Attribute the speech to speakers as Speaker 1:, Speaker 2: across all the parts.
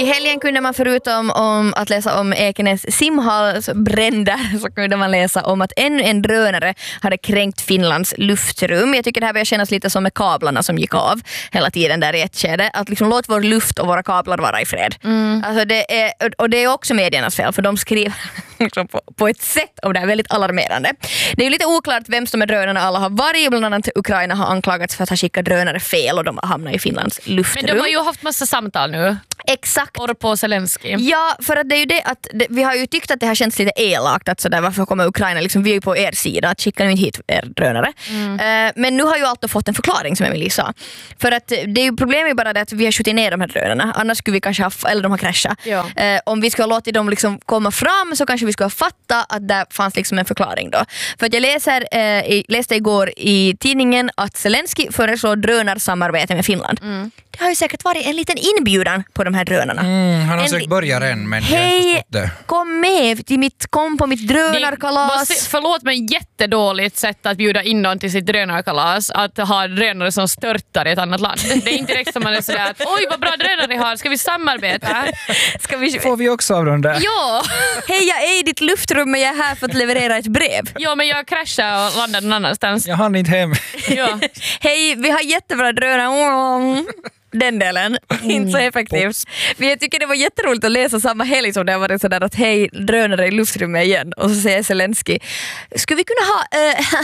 Speaker 1: I helgen kunde man förutom om att läsa om Ekenäs simhalls bränder så kunde man läsa om att ännu en drönare hade kränkt Finlands luftrum. Jag tycker det här börjar kännas lite som med kablarna som gick av hela tiden där i ett skede. Att liksom låt vår luft och våra kablar vara i fred. Alltså det är också mediernas fel för de skriver liksom på ett sätt om det är väldigt alarmerande. Det är ju lite oklart vem som är drönarna alla har varit. Bland annat Ukraina har anklagats för att ha skickat drönare fel och de har hamnat i Finlands luftrum.
Speaker 2: Men de har ju haft massa samtal nu.
Speaker 1: Exakt.
Speaker 2: Och på Zelensky.
Speaker 1: Ja, för att det är ju det att vi har ju tyckt att det har känts lite elakt att sådär, varför kommer Ukraina liksom, vi är ju på er sida att skicka nu inte hit er drönare. Men nu har ju allt fått en förklaring som Emily sa. För att det är ju problemet bara det att vi har skjutit ner de här drönarna. Annars skulle vi kanske eller de har kraschat.
Speaker 2: Ja.
Speaker 1: Om vi skulle ha låtit dem liksom komma fram så kanske vi skulle ha fattat att det fanns liksom en förklaring då. För att jag läste igår i tidningen att Zelensky föreslår drönarsamarbete med Finland. Det har ju säkert varit en liten inbjudan på de här drönarna.
Speaker 3: Han har säkert börjat än, men
Speaker 1: hej, kom med till kom på mitt drönarkalas.
Speaker 2: Förlåt, men jättedåligt sätt att bjuda in någon till sitt drönarkalas att ha drönare som störtar i ett annat land. Det är inte direkt som man är sådär att oj vad bra drönare ni har, ska vi samarbeta?
Speaker 3: Får vi också av dem där?
Speaker 2: Ja!
Speaker 1: Hej, jag är i ditt luftrum men jag är här för att leverera ett brev.
Speaker 2: Ja, men jag kraschade och landade någon annanstans.
Speaker 3: Jag hann inte hem.
Speaker 2: Ja.
Speaker 1: Hej, vi har jättebra drönare. Den delen, inte så effektivt. Men jag tycker det var jätteroligt att läsa samma helg som det var sådär att hej, drönare i luftrummet igen. Och så säger Zelensky, skulle vi kunna ha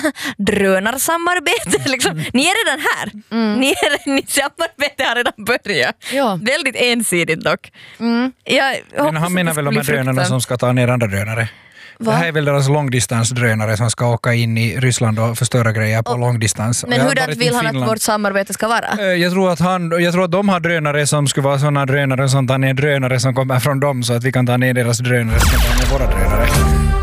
Speaker 1: drönarsamarbete? Liksom, ni är redan här. Ni samarbete har redan börjat.
Speaker 2: Ja.
Speaker 1: Väldigt ensidigt dock.
Speaker 3: Men han menar väl de här drönarna som ska ta ner andra drönare? Det här är väl deras långdistansdrönare som ska åka in i Ryssland och förstöra grejer på långdistans.
Speaker 1: Men hur vill han att vårt samarbete ska vara?
Speaker 3: Jag tror att de har drönare som skulle vara sådana drönare som tar ner drönare som kommer från dem så att vi kan ta ner deras drönare som tar ner våra drönare.